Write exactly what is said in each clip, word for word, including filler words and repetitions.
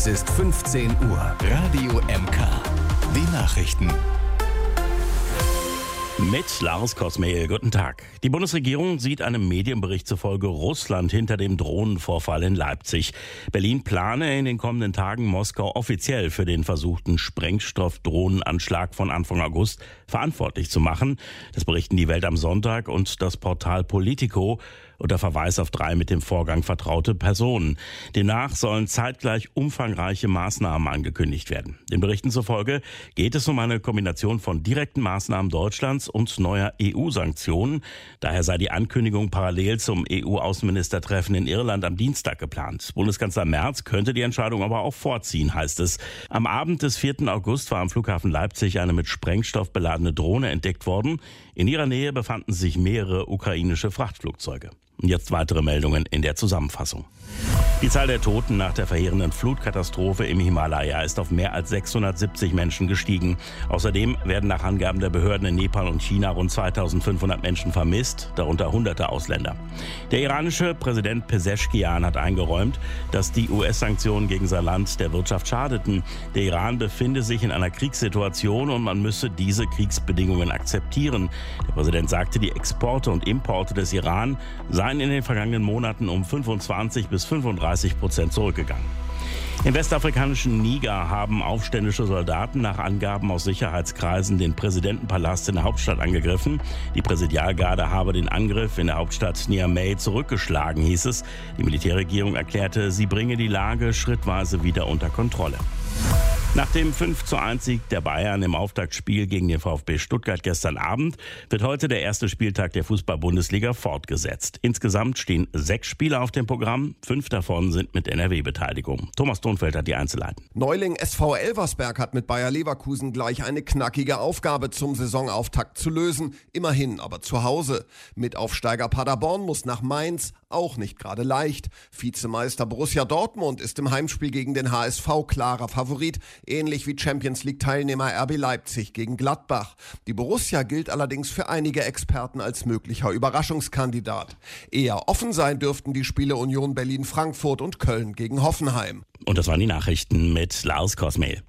Es ist fünfzehn Uhr. Radio M K. Die Nachrichten. Mit Lars Kosmehl, guten Tag. Die Bundesregierung sieht einem Medienbericht zufolge Russland hinter dem Drohnenvorfall in Leipzig. Berlin plane in den kommenden Tagen Moskau offiziell für den versuchten Sprengstoff-Drohnenanschlag von Anfang August verantwortlich zu machen. Das berichten die Welt am Sonntag und das Portal Politico unter Verweis auf drei mit dem Vorgang vertraute Personen. Demnach sollen zeitgleich umfangreiche Maßnahmen angekündigt werden. Den Berichten zufolge geht es um eine Kombination von direkten Maßnahmen Deutschlands und neuer E U-Sanktionen. Daher sei die Ankündigung parallel zum E U-Außenministertreffen in Irland am Dienstag geplant. Bundeskanzler Merz könnte die Entscheidung aber auch vorziehen, heißt es. Am Abend des vierten August war am Flughafen Leipzig eine mit Sprengstoff beladene Drohne entdeckt worden. In ihrer Nähe befanden sich mehrere ukrainische Frachtflugzeuge. Und jetzt weitere Meldungen in der Zusammenfassung. Die Zahl der Toten nach der verheerenden Flutkatastrophe im Himalaya ist auf mehr als sechshundertsiebzig Menschen gestiegen. Außerdem werden nach Angaben der Behörden in Nepal und China rund zweitausendfünfhundert Menschen vermisst, darunter hunderte Ausländer. Der iranische Präsident Pezeshkian hat eingeräumt, dass die U S-Sanktionen gegen sein Land der Wirtschaft schadeten. Der Iran befinde sich in einer Kriegssituation und man müsse diese Kriegsbedingungen akzeptieren. Der Präsident sagte, die Exporte und Importe des Iran seien in den vergangenen Monaten um fünfundzwanzig bis fünfunddreißig Prozent zurückgegangen. Im westafrikanischen Niger haben aufständische Soldaten nach Angaben aus Sicherheitskreisen den Präsidentenpalast in der Hauptstadt angegriffen. Die Präsidialgarde habe den Angriff in der Hauptstadt Niamey zurückgeschlagen, hieß es. Die Militärregierung erklärte, sie bringe die Lage schrittweise wieder unter Kontrolle. Nach dem fünf zu eins Sieg der Bayern im Auftaktspiel gegen den VfB Stuttgart gestern Abend wird heute der erste Spieltag der Fußball-Bundesliga fortgesetzt. Insgesamt stehen sechs Spiele auf dem Programm, fünf davon sind mit N R W-Beteiligung. Thomas Thonfeld hat die Einzelheiten. Neuling S V Elversberg hat mit Bayer Leverkusen gleich eine knackige Aufgabe zum Saisonauftakt zu lösen. Immerhin aber zu Hause. Mitaufsteiger Paderborn muss nach Mainz, auch nicht gerade leicht. Vizemeister Borussia Dortmund ist im Heimspiel gegen den H S V klarer Favorit. Ähnlich wie Champions-League-Teilnehmer R B Leipzig gegen Gladbach. Die Borussia gilt allerdings für einige Experten als möglicher Überraschungskandidat. Eher offen sein dürften die Spiele Union Berlin-Frankfurt und Köln gegen Hoffenheim. Und das waren die Nachrichten mit Lars Kosmehl.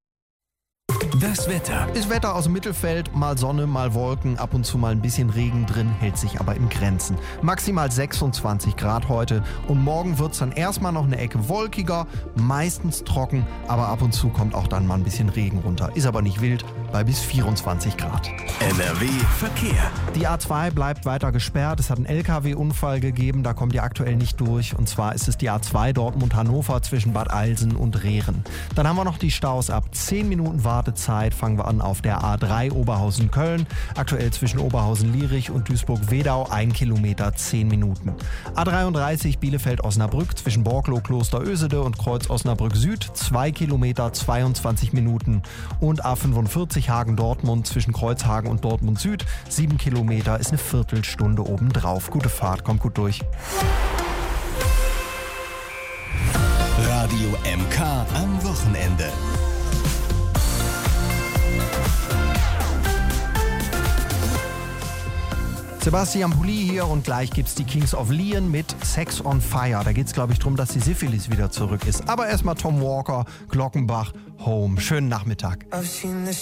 Das Wetter. Ist Wetter aus dem Mittelfeld, mal Sonne, mal Wolken, ab und zu mal ein bisschen Regen drin, hält sich aber in Grenzen. Maximal sechsundzwanzig Grad heute und morgen wird es dann erstmal noch eine Ecke wolkiger, meistens trocken, aber ab und zu kommt auch dann mal ein bisschen Regen runter. Ist aber nicht wild, bei bis vierundzwanzig Grad. N R W Verkehr. Die A zwei bleibt weiter gesperrt, es hat einen L K W-Unfall gegeben, da kommt ihr aktuell nicht durch und zwar ist es die A zwei Dortmund-Hannover zwischen Bad Eilsen und Rehren. Dann haben wir noch die Staus ab zehn Minuten Wartezeit. Fangen wir an auf der A drei Oberhausen-Köln. Aktuell zwischen Oberhausen-Lierich und Duisburg-Wedau ein Kilometer zehn Minuten. A dreiunddreißig Bielefeld-Osnabrück zwischen Borklow-Kloster-Ösede und Kreuz-Osnabrück-Süd zwei Kilometer zweiundzwanzig Minuten. Und A fünfundvierzig Hagen-Dortmund zwischen Kreuzhagen und Dortmund-Süd sieben Kilometer ist eine Viertelstunde obendrauf. Gute Fahrt, kommt gut durch. Radio M K am Wochenende. Sebastian Pulli hier und gleich gibt's die Kings of Leon mit Sex on Fire. Da geht's, glaube ich, darum, dass die Syphilis wieder zurück ist. Aber erstmal Tom Walker, Glockenbach, Home. Schönen Nachmittag.